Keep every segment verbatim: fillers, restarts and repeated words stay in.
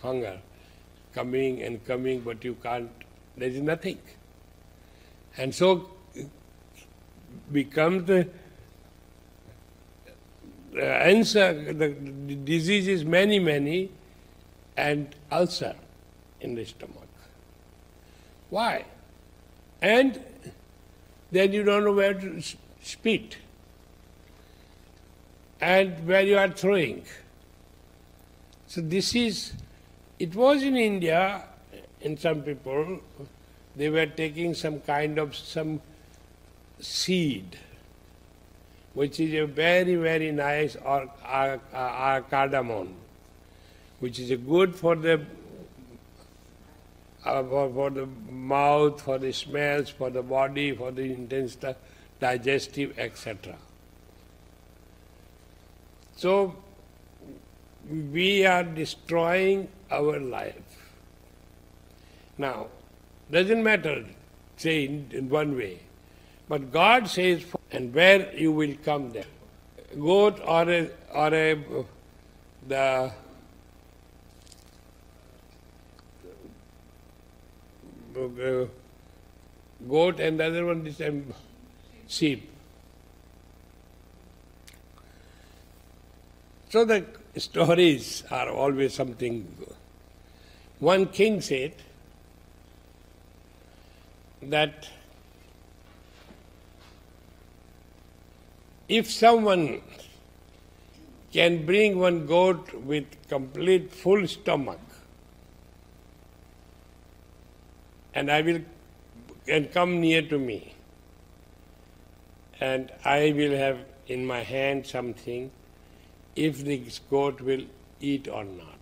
hunger, coming and coming, but you can't, there is nothing. And so becomes the uh, answer, the disease is many, many, and ulcer in the stomach. Why? And then you don't know where to spit and where you are throwing. So this is, it was in India, in some people, they were taking some kind of some seed, which is a very, very nice or, or, or cardamom, which is a good for the uh, for, for the mouth, for the smells, for the body, for the intestinal, digestive, et cetera. So we are destroying our life. Now, doesn't matter, say in, in one way, but God says, and where you will come there. Goat or a, or a, the uh, goat and the other one is um, sheep. So the stories are always something. One king said that if someone can bring one goat with complete full stomach, and I will can come near to me, and I will have in my hand something, if this goat will eat or not.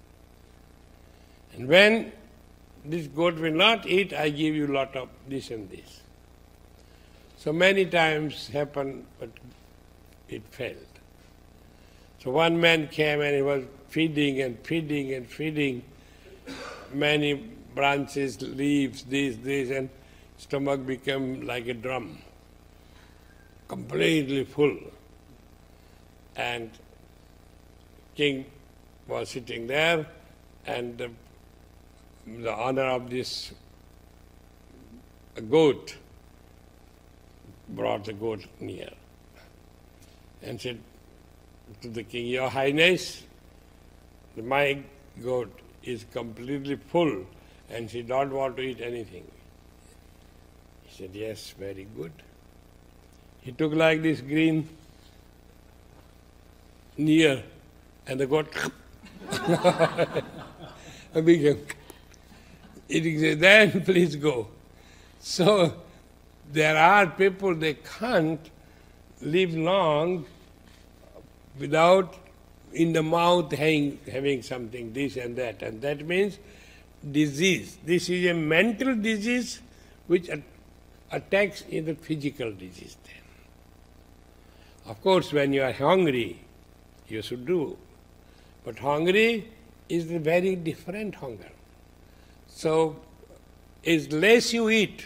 And when this goat will not eat, I give you lot of this and this. So many times happened, but it failed. So one man came and he was feeding and feeding and feeding many branches, leaves, this, this, and stomach became like a drum, completely full. And king was sitting there, and the, the owner of this goat brought the goat near and said to the king, Your Highness, my goat is completely full and she don't want to eat anything. He said, yes, very good. He took like this green near, and the goat became, it said, then please go. So there are people, they can't live long without in the mouth having, having something, this and that. And that means disease. This is a mental disease which at, attacks in the physical disease then. Of course, when you are hungry, you should do. But hungry is a very different hunger. So, as less you eat,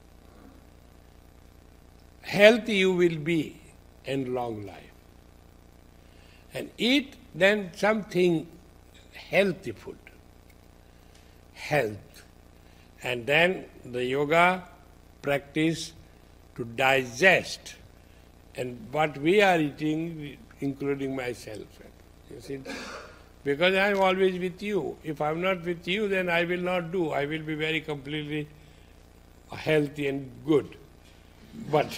healthy you will be and long life. And eat then something healthy food. Health. And then the yoga practice to digest. And what we are eating, including myself. You see, because I am always with you. If I am not with you, then I will not do. I will be very completely healthy and good. But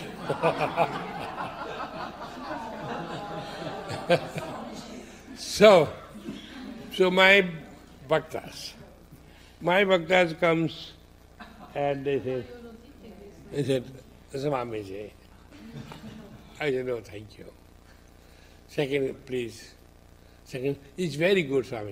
so, so my bhaktas, my bhaktas comes and they say, they said, Swamiji. I said, no, thank you. Second, please. Second, it's very good, Swami.